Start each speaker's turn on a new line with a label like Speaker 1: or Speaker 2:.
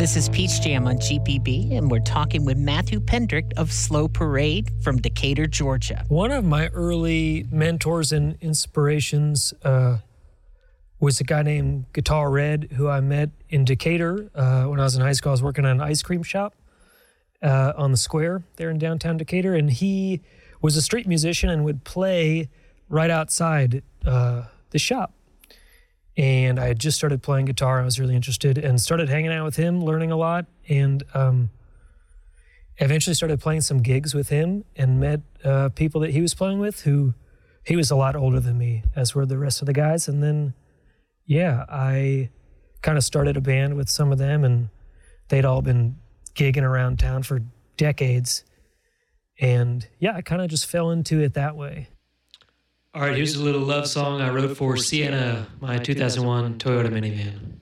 Speaker 1: This is Peach Jam on GPB, and we're talking with Matthew Pendrick of Slow Parade from Decatur, Georgia.
Speaker 2: One of my early mentors and inspirations was a guy named Guitar Red, who I met in Decatur when I was in high school. I was working at an ice cream shop on the square there in downtown Decatur, and he was a street musician and would play right outside the shop. And I had just started playing guitar. I was really interested and started hanging out with him, learning a lot, and eventually started playing some gigs with him and met people that he was playing with who he was a lot older than me, as were the rest of the guys. And then, yeah, I kind of started a band with some of them, and they'd all been gigging around town for decades. And yeah, I kind of just fell into it that way.
Speaker 3: All right, here's a little love song I wrote for Sienna, my 2001 Toyota minivan.